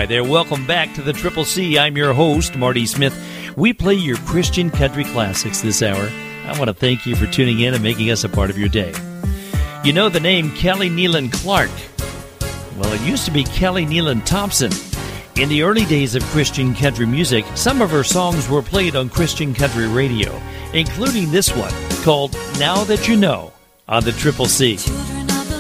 Hi there, welcome back to the Triple C. I'm your host, Marty Smith. We play your Christian country classics this hour. I want to thank you for tuning in and making us a part of your day. You know the name Kelly Neelan Clark? Well, it used to be Kelly Neelan Thompson. In the early days of Christian country music, some of her songs were played on Christian country radio, including this one called Now That You Know on the Triple C.